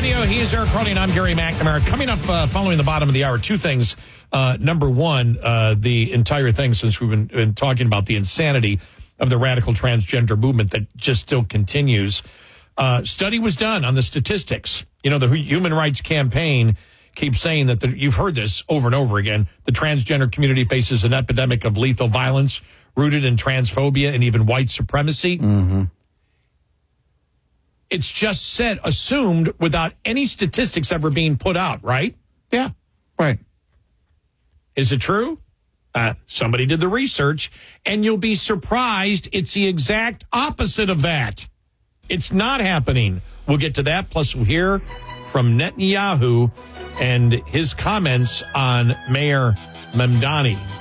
Radio. He is Eric Crowley, and I'm Gary McNamara. Coming up following the bottom of the hour, two things. Number one, the entire thing, since we've been talking about the insanity of the radical transgender movement that just still continues. Study was done on the statistics. You know, the Human Rights Campaign keeps saying that you've heard this over and over again. The transgender community faces an epidemic of lethal violence rooted in transphobia and even white supremacy. Mm-hmm. It's just assumed without any statistics ever being put out, right? Yeah, right. Is it true? Somebody did the research, and you'll be surprised it's the exact opposite of that. It's not happening. We'll get to that. Plus, we'll hear from Netanyahu and his comments on Mayor Mamdani.